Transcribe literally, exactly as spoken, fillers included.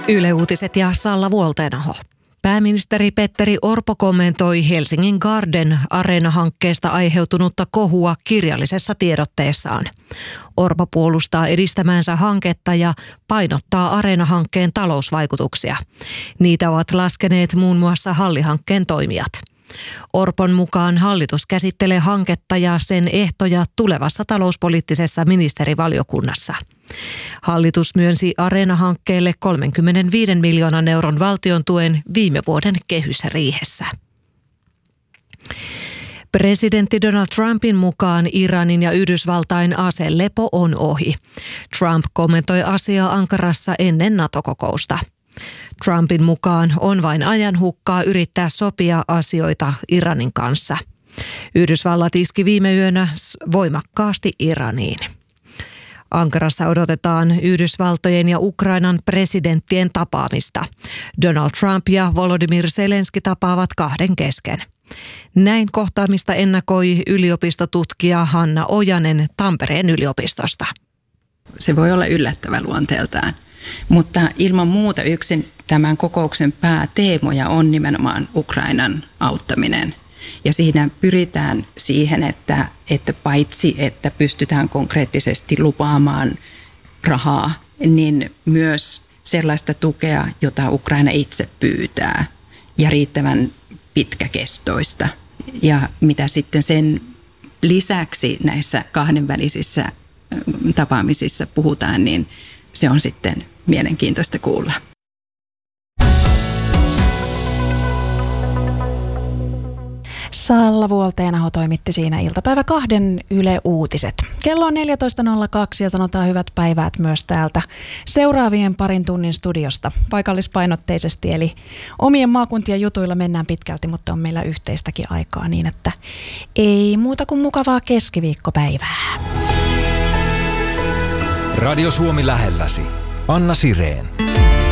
Yle Uutiset ja Salla Vuolteenaho. Pääministeri Petteri Orpo kommentoi Helsingin Garden Areena-hankkeesta aiheutunutta kohua kirjallisessa tiedotteessaan. Orpo puolustaa edistämänsä hanketta ja painottaa Areena-hankkeen talousvaikutuksia. Niitä ovat laskeneet muun muassa Halli-hankkeen toimijat. Orpon mukaan hallitus käsittelee hanketta ja sen ehtoja tulevassa talouspoliittisessa ministerivaliokunnassa. Hallitus myönsi Areena-hankkeelle kolmekymmentäviisi miljoonan euron valtion tuen viime vuoden kehysriihessä. Presidentti Donald Trumpin mukaan Iranin ja Yhdysvaltain aselepo on ohi. Trump kommentoi asiaa Ankarassa ennen NATO-kokousta. Trumpin mukaan on vain ajanhukkaa yrittää sopia asioita Iranin kanssa. Yhdysvallat iski viime yönä voimakkaasti Iraniin. Ankarassa odotetaan Yhdysvaltojen ja Ukrainan presidenttien tapaamista. Donald Trump ja Volodymyr Zelenski tapaavat kahden kesken. Näin kohtaamista ennakoi yliopistotutkija Hanna Ojanen Tampereen yliopistosta. Se voi olla yllättävä luonteeltaan, mutta ilman muuta yksin tämän kokouksen pääteemoja on nimenomaan Ukrainan auttaminen. Ja siinä pyritään siihen, että, että paitsi että pystytään konkreettisesti lupaamaan rahaa, niin myös sellaista tukea, jota Ukraina itse pyytää ja riittävän pitkäkestoista. Ja mitä sitten sen lisäksi näissä kahdenvälisissä tapaamisissa puhutaan, niin se on sitten mielenkiintoista kuulla. Salla Vuolteenaho toimitti siinä iltapäivä kahden Yle Uutiset. Kello on neljätoista nolla kaksi ja sanotaan hyvät päivät myös täältä seuraavien parin tunnin studiosta paikallispainotteisesti. Eli omien maakuntien jutuilla mennään pitkälti, mutta on meillä yhteistäkin aikaa niin, että ei muuta kuin mukavaa keskiviikkopäivää. Radio Suomi lähelläsi. Anna Sireen.